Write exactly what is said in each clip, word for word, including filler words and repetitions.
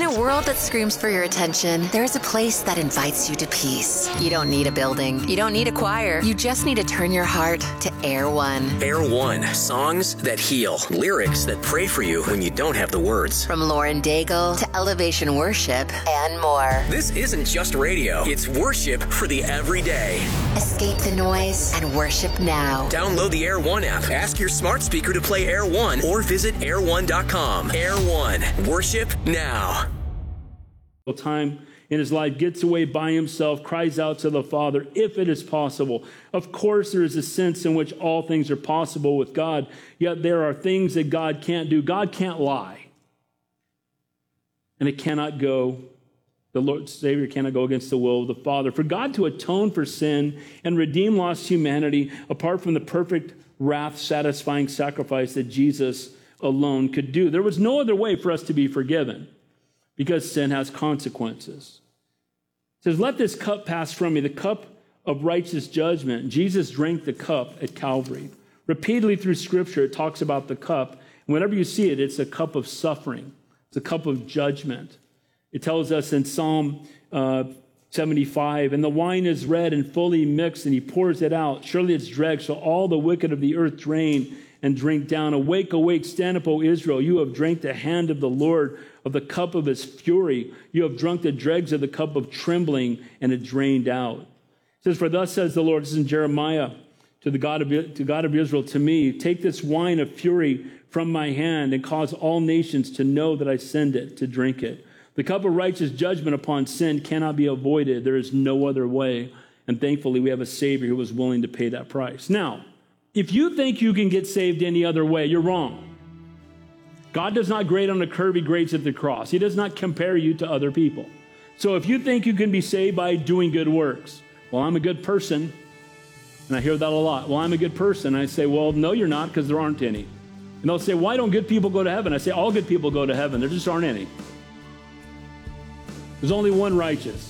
a world that screams for your attention, there is a place that invites you to peace. You don't need a building. You don't need a choir. You just need to turn your heart to Air One. Air One. Songs that heal. Lyrics that pray for you when you don't have the words. From Lauren Daigle to Elevation Worship and more. This isn't just radio. It's worship for the everyday. Escape the noise and worship now. Download the Air One app. Ask your smart speaker to play Air One or visit air one dot com. Air One. Worship now. Time in his life, gets away by himself, cries out to the Father, if it is possible. Of course, there is a sense in which all things are possible with God, yet there are things that God can't do. God can't lie. And it cannot go, the Lord Savior cannot go against the will of the Father. For God to atone for sin and redeem lost humanity, apart from the perfect wrath-satisfying sacrifice that Jesus alone could do, there was no other way for us to be forgiven, because sin has consequences. It says, let this cup pass from me, the cup of righteous judgment. Jesus drank the cup at Calvary. Repeatedly through Scripture, it talks about the cup. And whenever you see it, it's a cup of suffering. It's a cup of judgment. It tells us in Psalm uh, seventy-five, and the wine is red and fully mixed, and he pours it out. Surely it's dregs, so all the wicked of the earth drain and drink down. Awake, awake, stand up, O Israel. You have drank the hand of the Lord, of the cup of his fury. You have drunk the dregs of the cup of trembling, and it drained out. It says, for thus says the Lord, this is in Jeremiah, to the God of, to God of Israel, to me, take this wine of fury from my hand and cause all nations to know that I send it, to drink it. The cup of righteous judgment upon sin cannot be avoided. There is no other way. And thankfully, we have a Savior who was willing to pay that price. Now, if you think you can get saved any other way, you're wrong. God does not grade on a curve, he grades at the cross. He does not compare you to other people. So if you think you can be saved by doing good works, well, I'm a good person, and I hear that a lot. Well, I'm a good person. And I say, well, no, you're not, because there aren't any. And they'll say, why don't good people go to heaven? I say, all good people go to heaven. There just aren't any. There's only one righteous.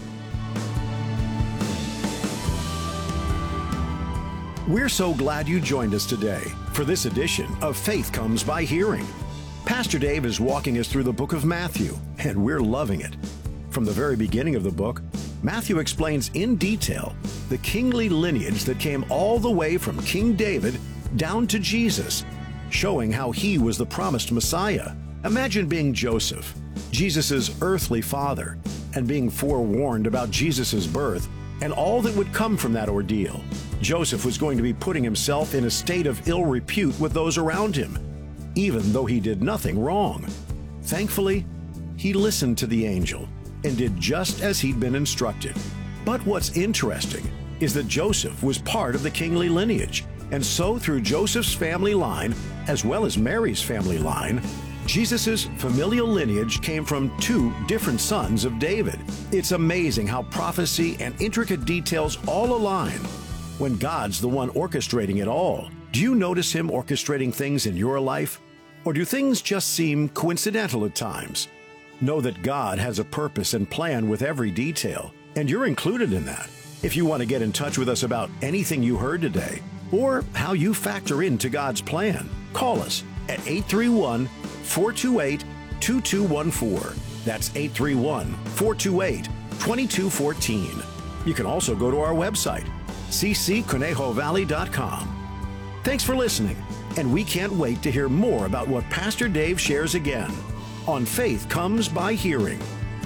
We're so glad you joined us today for this edition of Faith Comes by Hearing. Pastor Dave is walking us through the book of Matthew, and we're loving it. From the very beginning of the book, Matthew explains in detail the kingly lineage that came all the way from King David down to Jesus, showing how he was the promised Messiah. Imagine being Joseph, Jesus' earthly father, and being forewarned about Jesus' birth and all that would come from that ordeal. Joseph was going to be putting himself in a state of ill repute with those around him, even though he did nothing wrong. Thankfully, he listened to the angel and did just as he'd been instructed. But what's interesting is that Joseph was part of the kingly lineage, and so through Joseph's family line, as well as Mary's family line, Jesus' familial lineage came from two different sons of David. It's amazing how prophecy and intricate details all align when God's the one orchestrating it all. Do you notice him orchestrating things in your life? Or do things just seem coincidental at times? Know that God has a purpose and plan with every detail, and you're included in that. If you want to get in touch with us about anything you heard today, or how you factor into God's plan, call us at eight three one, four two eight, two two one four. That's eight three one, four two eight, two two one four. You can also go to our website, c c conejo valley dot com. Thanks for listening, and we can't wait to hear more about what Pastor Dave shares again on Faith Comes by Hearing.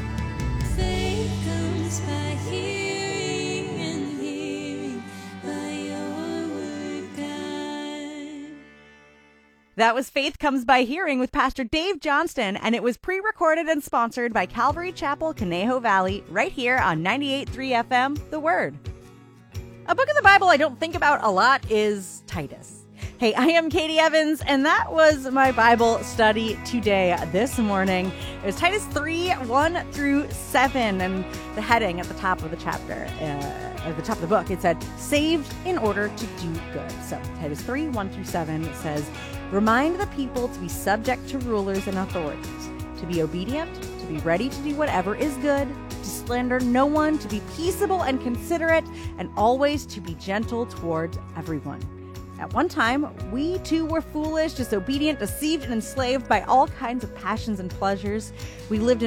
Faith comes by hearing, and hearing by your word, God. That was Faith Comes by Hearing with Pastor Dave Johnston, and it was pre-recorded and sponsored by Calvary Chapel, Conejo Valley, right here on ninety-eight point three F M, The Word. A book of the Bible I don't think about a lot is Titus. Hey, I am Katie Evans, and that was my Bible study today, this morning. It was Titus three, one through seven, and the heading at the top of the chapter, uh, at the top of the book, it said, saved in order to do good. So Titus three, one through seven, it says, remind the people to be subject to rulers and authorities, to be obedient, to be ready to do whatever is good, to slander no one, to be peaceable and considerate, and always to be gentle towards everyone. At one time, we too were foolish, disobedient, deceived, and enslaved by all kinds of passions and pleasures. We lived in